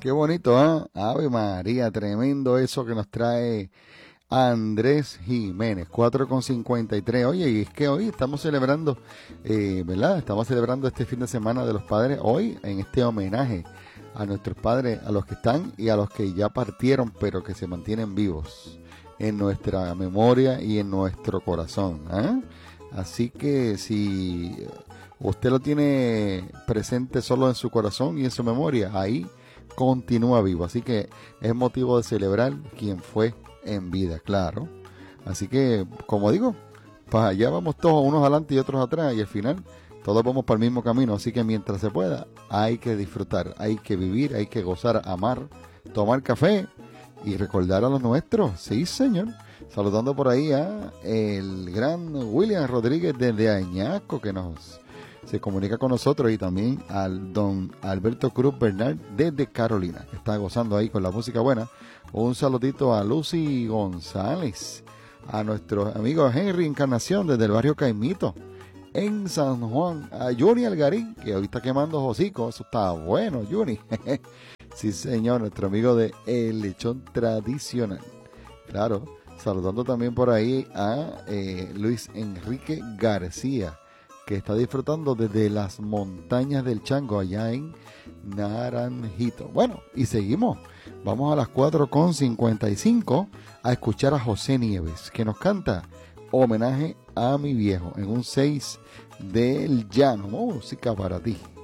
Qué bonito, ¿ah? Ave María, tremendo eso que nos trae Andrés Jiménez, 4:53. Oye, y es que hoy estamos celebrando, ¿verdad? Estamos celebrando este fin de semana de los padres, hoy en este homenaje a nuestros padres, a los que están y a los que ya partieron, pero que se mantienen vivos en nuestra memoria y en nuestro corazón, ¿ah? Así que si usted lo tiene presente solo en su corazón y en su memoria, ahí continúa vivo. Así que es motivo de celebrar quien fue en vida, claro. Así que, como digo, para allá vamos todos, unos adelante y otros atrás, y al final todos vamos para el mismo camino. Así que mientras se pueda, hay que disfrutar, hay que vivir, hay que gozar, amar, tomar café y recordar a los nuestros. Sí, señor. Saludando por ahí a el gran William Rodríguez desde Añasco, que se comunica con nosotros, y también al don Alberto Cruz Bernal desde Carolina, que está gozando ahí con la música buena. Un saludito a Lucy González, a nuestro amigo Henry Encarnación desde el barrio Caimito en San Juan, a Juni Algarín, que hoy está quemando hocico. Eso está bueno, Juni. Sí, señor, nuestro amigo de El Lechón Tradicional. Claro, saludando también por ahí a Luis Enrique García, que está disfrutando desde las montañas del Chango, allá en Naranjito. Bueno, y seguimos. Vamos a las 4:55 a escuchar a José Nieves, que nos canta Homenaje a mi viejo, en un 6 del llano. Música para ti.